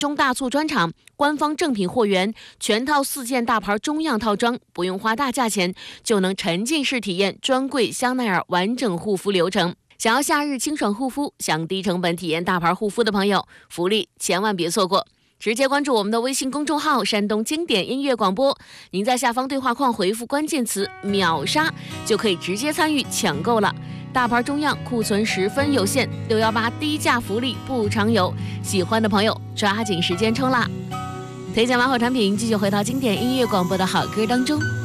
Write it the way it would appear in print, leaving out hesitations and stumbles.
中大促专场官方正品货源，全套4件大牌中样套装，不用花大价钱就能沉浸式体验专柜香奈儿完整护肤流程。想要夏日清爽护肤，想低成本体验大牌护肤的朋友，福利千万别错过！直接关注我们的微信公众号山东经典音乐广播，您在下方对话框回复关键词秒杀，就可以直接参与抢购了。大牌中样库存十分有限，618低价福利不常有，喜欢的朋友抓紧时间冲啦！推荐完好产品，继续回到经典音乐广播的好歌当中。